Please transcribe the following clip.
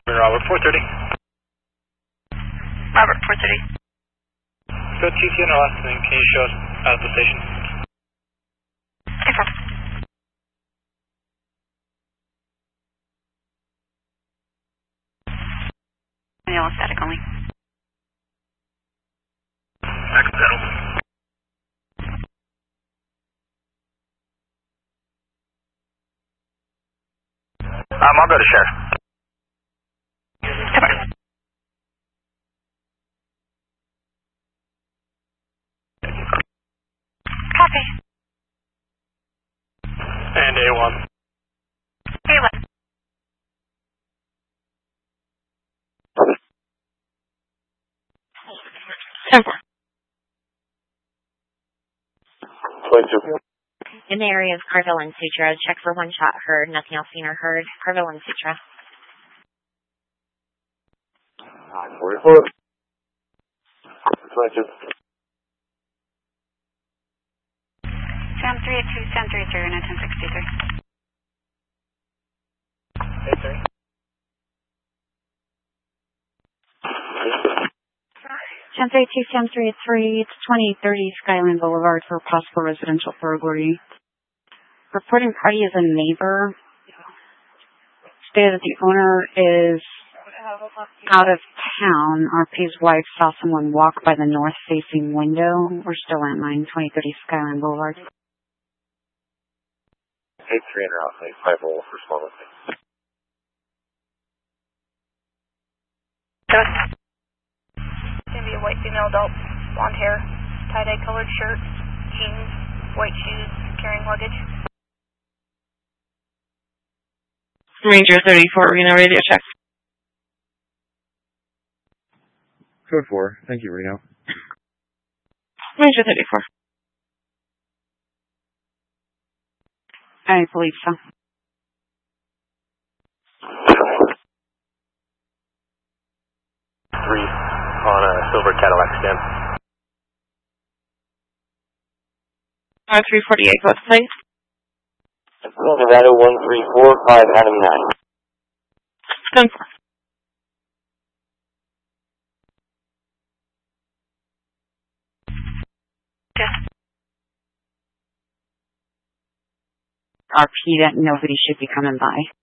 Robert 430. Robert 430. Go TTN or last thing. Can you show us out of the station? Okay. Yellow static only. Accidental. I'll go to Sheriff. Cover. Copy. And A1. A1. Temper. 22. In the area of Carville and Sutra, check for one shot heard, nothing else seen or heard. Carville and Sutra. 44. 22. Sam 382, Sam 383, and 1063. A3. Sam 382, Sam 383, it's 2030 Skyline Boulevard for possible residential burglary. Reporting party is a neighbor. Stated that the owner is out of town. RP's wife saw someone walk by the north-facing window. We're still at 2030 Skyline Boulevard. 83 and out, 850 for small things. Gonna be a white female adult, blonde hair, tie-dye colored shirt, jeans, white shoes, carrying luggage. Ranger 34, Reno, radio check. Code 4, thank you, Reno. Ranger 34. I believe so. Three on a silver Cadillac stand. 348, what's the place? Nevada 1345 Adam 9. Stand for. RP that nobody should be coming by.